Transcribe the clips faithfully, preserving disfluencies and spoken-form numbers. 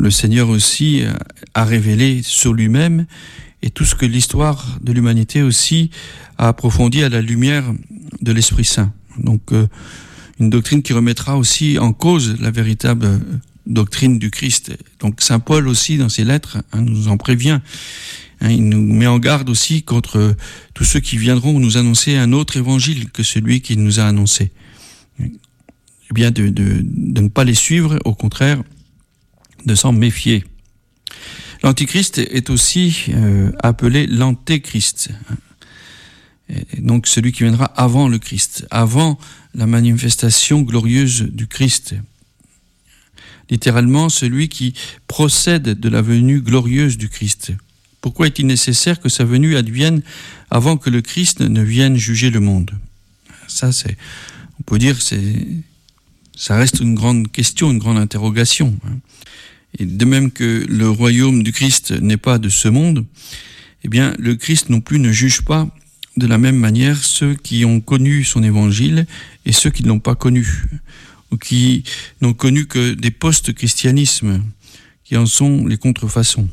le Seigneur aussi a révélé sur lui-même et tout ce que l'histoire de l'humanité aussi a approfondi à la lumière de l'Esprit Saint. Donc, euh, une doctrine qui remettra aussi en cause la véritable doctrine du Christ. Donc, Saint Paul aussi, dans ses lettres, hein, nous en prévient. Hein, il nous met en garde aussi contre tous ceux qui viendront nous annoncer un autre évangile que celui qu'il nous a annoncé. Eh bien, de, de, de ne pas les suivre, au contraire, de s'en méfier. L'Antichrist est aussi euh, appelé l'Antéchrist. Et donc celui qui viendra avant le Christ, avant la manifestation glorieuse du Christ. Littéralement, celui qui procède de la venue glorieuse du Christ. Pourquoi est-il nécessaire que sa venue advienne avant que le Christ ne vienne juger le monde ? Ça, c'est, on peut dire, c'est, ça reste une grande question, une grande interrogation. Et de même que le royaume du Christ n'est pas de ce monde, eh bien, le Christ non plus ne juge pas de la même manière ceux qui ont connu son évangile et ceux qui ne l'ont pas connu, ou qui n'ont connu que des post-christianismes, qui en sont les contrefaçons.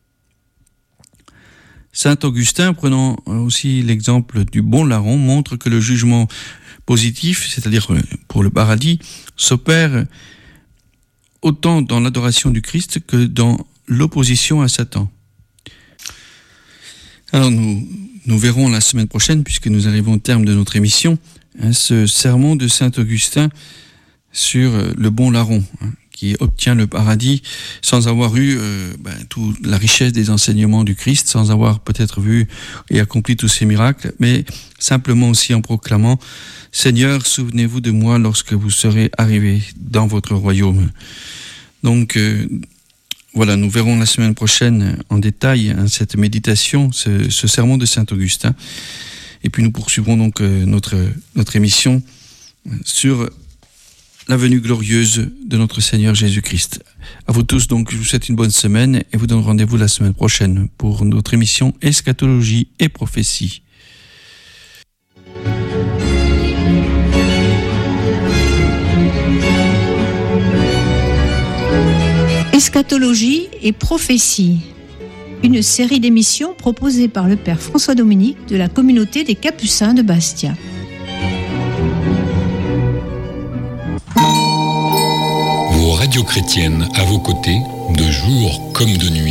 Saint Augustin, prenant aussi l'exemple du bon larron, montre que le jugement positif, c'est-à-dire pour le paradis, s'opère autant dans l'adoration du Christ que dans l'opposition à Satan. Alors nous, nous verrons la semaine prochaine, puisque nous arrivons au terme de notre émission, hein, ce sermon de saint Augustin sur le bon larron, hein, qui obtient le paradis sans avoir eu euh, ben, toute la richesse des enseignements du Christ, sans avoir peut-être vu et accompli tous ces miracles, mais simplement aussi en proclamant « Seigneur, souvenez-vous de moi lorsque vous serez arrivés dans votre royaume ». Donc euh, voilà, nous verrons la semaine prochaine en détail hein, cette méditation, ce, ce sermon de saint Augustin. Et puis nous poursuivrons donc euh, notre, notre émission sur la venue glorieuse de notre Seigneur Jésus-Christ. À vous tous, donc, je vous souhaite une bonne semaine et vous donne rendez-vous la semaine prochaine pour notre émission Eschatologie et prophétie. Eschatologie et prophétie, une série d'émissions proposée par le Père François Dominique de la communauté des Capucins de Bastia. Vos radios chrétiennes à vos côtés, de jour comme de nuit.